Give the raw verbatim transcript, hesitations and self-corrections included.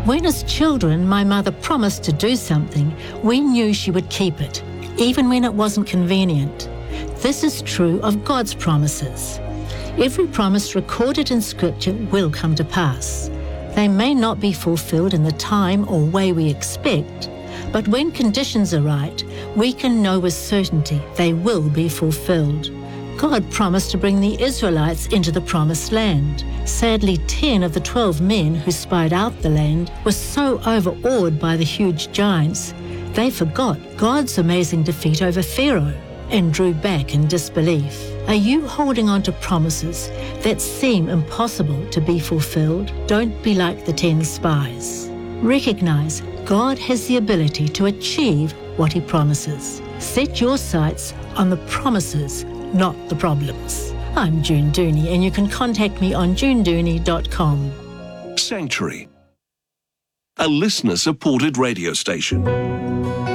When as children my mother promised to do something, we knew she would keep it, even when it wasn't convenient. This is true of God's promises. Every promise recorded in Scripture will come to pass. They may not be fulfilled in the time or way we expect, but when conditions are right, we can know with certainty they will be fulfilled. God promised to bring the Israelites into the promised land. Sadly, ten of the twelve men who spied out the land were so overawed by the huge giants, they forgot God's amazing defeat over Pharaoh and drew back in disbelief. Are you holding on to promises that seem impossible to be fulfilled? Don't be like the ten spies. Recognize God has the ability to achieve what He promises. Set your sights on the promises, not the problems. I'm June Dooney, and you can contact me on june dooney dot com. Sanctuary, a listener-supported radio station.